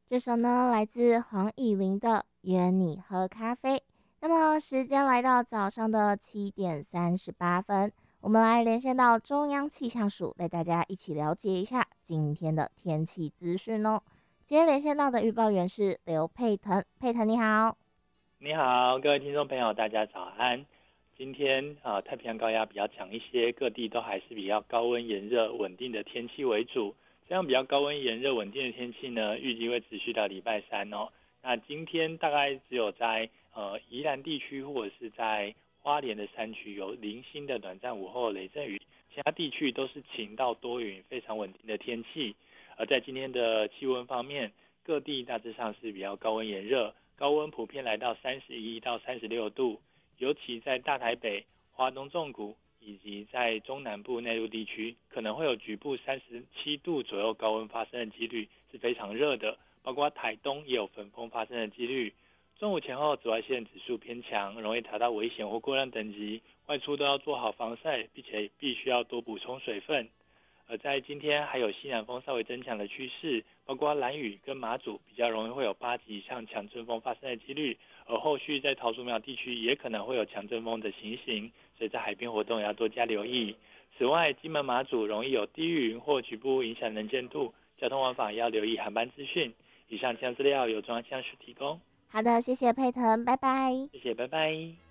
这首呢来自黄以玲的《约你喝咖啡》。那么时间来到早上的7:38，我们来连线到中央气象署，带大家一起了解一下今天的天气资讯哦。今天连线到的预报员是刘佩腾，佩腾你好。 你好，各位听众朋友，大家早安。今天太平洋高压比较强一些，各地都还是比较高温炎热稳定的天气为主。这样比较高温炎热稳定的天气呢，预计会持续到礼拜三哦。那今天大概只有在宜兰地区或者是在花莲的山区有零星的短暂午后雷阵雨，其他地区都是晴到多云，非常稳定的天气。而在今天的气温方面，各地大致上是比较高温炎热，高温普遍来到31到36度，尤其在大台北、花东纵谷以及在中南部内陆地区，可能会有局部37度左右高温发生的几率，是非常热的。包括台东也有焚风发生的几率。中午前后紫外线指数偏强，容易达到危险或过量等级，外出都要做好防晒，并且必须要多补充水分。而在今天还有西南风稍微增强的趋势，包括兰屿跟马祖比较容易会有8级以上强阵风发生的几率，而后续在桃竹苗地区也可能会有强阵风的情形，所以在海边活动也要多加留意。此外，金门马祖容易有低云或局部影响能见度，交通往返也要留意航班资讯。以上气象资料由中央气象署提供。 好的，谢谢佩腾，拜拜。 谢谢，拜拜。